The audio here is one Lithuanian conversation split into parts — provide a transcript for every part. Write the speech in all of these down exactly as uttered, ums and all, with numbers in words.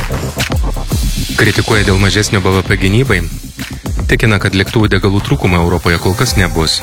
Kritikuoja dėl mažesnio B V P gynybai. Tikina, kad lėktuvų degalų trūkumo Europoje kol kas nebus.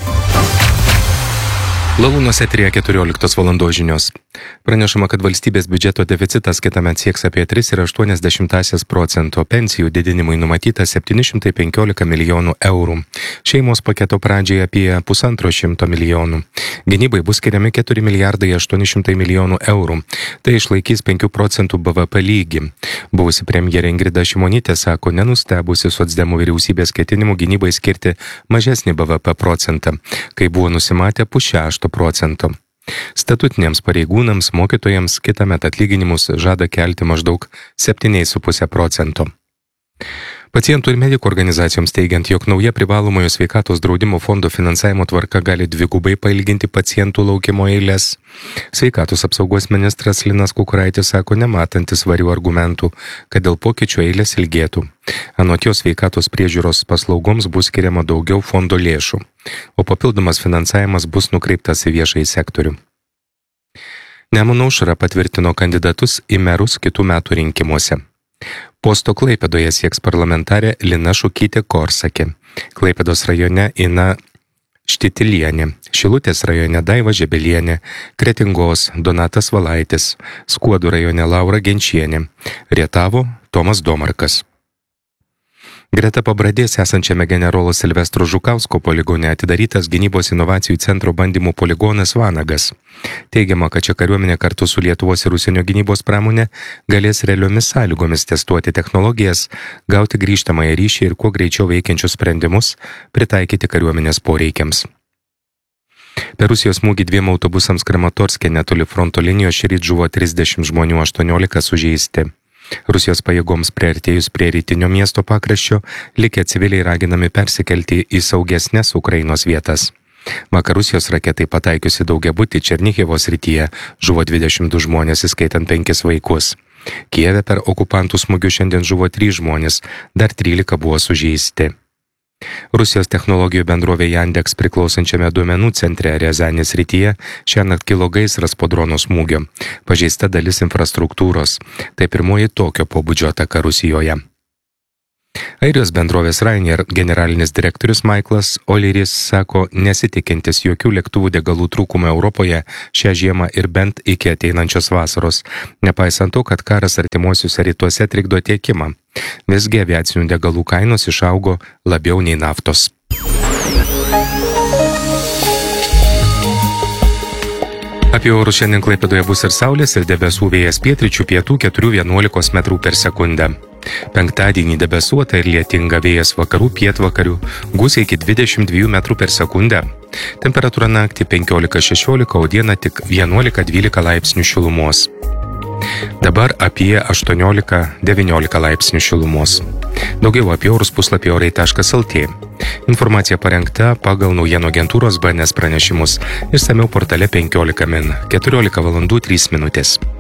Lalūnos eteryje keturioliktos valandos žinios. Pranešama, kad valstybės biudžeto deficitas kitąmet sieks apie tris ir aštuonias dešimtąsias procento, pensijų didinimui numatyta septyni šimtai penkiolika milijonų eurų. Šeimos paketo pradžiai apie pusantro šimto milijonų. Gynybai bus skiriami keturi milijardai aštuoni šimtai milijonų eurų. Tai išlaikys penkių procentų B V P lygį. Buvusi premjerė Ingrida Šimonytė sako, nenustebusi socdemų vyriausybės ketinimų gynybai skirti mažesnį B V P procentą, kai buvo nusimatę pusšešto procento. Statutiniams pareigūnams, mokytojams kitąmet atlyginimus žada kelti maždaug septyni su puse procento. Pacientų ir medikų organizacijoms teigiant, jog nauja privalomojo sveikatos draudimo fondo finansavimo tvarka gali dvigubai pailginti pacientų laukimo eiles. Sveikatos apsaugos ministras Linas Kukuraitis sako, nematantis svarių argumentų, kad dėl pokyčių eilės ilgėtų. Anot jo, sveikatos priežiūros paslaugoms bus skiriama daugiau fondo lėšų, o papildomas finansavimas bus nukreiptas į viešąjį sektorių. Nemuno aušra patvirtino kandidatus į merus kitų metų rinkimuose. Posto Klaipėdoje sieks parlamentarė Lina Šukytė-Korsakė, Klaipėdos rajone Ina Štitilienė, Šilutės rajone Daiva Žebelienė, Kretingos Donatas Valaitis, Skuodų rajone Laura Genčienė, Rietavo Tomas Domarkas. Greta Pabradės esančiame generolo Silvestro Žukausko poligone atidarytas gynybos inovacijų centro bandymų poligonas Vanagas. Teigiama, kad čia kariuomenė kartu su Lietuvos ir užsienio gynybos pramonė galės realiomis sąlygomis testuoti technologijas, gauti grįžtamąją ryšį ir kuo greičiau veikiančius sprendimus pritaikyti kariuomenės poreikiams. Per Rusijos smūgį dviem autobusams Kramatorske netoli fronto linijos šįryt žuvo trisdešimt žmonių, aštuoniolika sužeisti. Rusijos pajėgoms priartėjus prie rytinio miesto pakraščio, likę civiliai raginami persikelti į saugesnes Ukrainos vietas. Vakar Rusijos raketai pataikiusi daugiabutį Černihivo srityje žuvo dvidešimt du žmonės, įskaitant penkis vaikus. Kijeve per okupantų smūgius šiandien žuvo trys žmonės, dar trylika buvo sužeisti. Rusijos technologijų bendrovė Yandex priklausančiame duomenų centre Riazanės srityje šiąnakt kilo gaisras po drono smūgio. Pažeista dalis infrastruktūros. Tai pirmoji tokio pobūdžio ataka Rusijoje. Airijos bendrovės Ryanair generalinis direktorius Michaelas O'Learys sako, nesitikintis jokių lėktuvų degalų trūkumo Europoje šią žiemą ir bent iki ateinančios vasaros, nepaisant to, kad karas artimuosiuose rytuose trikdo tiekimą. Visgi aviacinių degalų kainos išaugo labiau nei naftos. Apie orus šiandien Klaipėdoje bus ir saulės, ir debesų, vėjas pietryčių pietų keturi vienuolika metrų per sekundę. Penktadienį debesuota ir lietinga, vėjas vakarų pietvakarių, gūsiai iki dvidešimt dviejų metrų per sekundę. Temperatūra naktį penkiolika šešiolika, o dieną tik vienuolika dvylika laipsnių šilumos. Dabar apie aštuoniolika devyniolika laipsnių šilumos. Daugiau apie orus puslapį orai taškas lt. Informacija parengta pagal naujienų agentūros B N S pranešimus. Išsamiau portale penkiolika min. keturiolika valandų trys minutės.